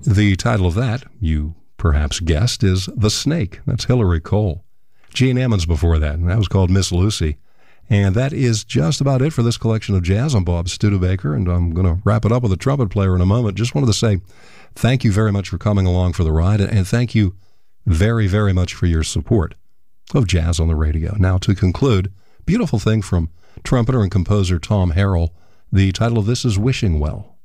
The title of that, you perhaps guessed, is The Snake. That's Hillary Cole. Gene Ammons before that, and that was called Miss Lucy. And that is just about it for this collection of jazz. I'm Bob Studebaker, and I'm going to wrap it up with a trumpet player in a moment. Just wanted to say thank you very much for coming along for the ride, and thank you very, very much for your support of jazz on the radio. Now, to conclude, beautiful thing from trumpeter and composer Tom Harrell. The title of this is Wishing Well.